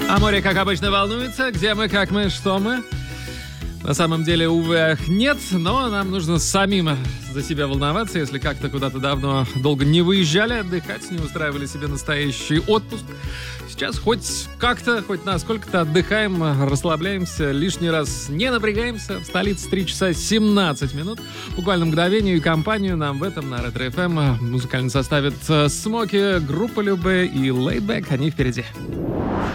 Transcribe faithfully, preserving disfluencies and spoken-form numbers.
А море, как обычно, волнуется. Где мы, как мы, что мы? На самом деле, увы, нет, но нам нужно самим за себя волноваться, если как-то куда-то давно долго не выезжали отдыхать, не устраивали себе настоящий отпуск. Сейчас хоть как-то, хоть насколько-то отдыхаем, расслабляемся, лишний раз не напрягаемся. В столице три часа семнадцать минут. Буквально мгновение и компанию нам в этом на Ретро эф эм музыкально составит Смоки, группа Любэ и Laidback. Они впереди.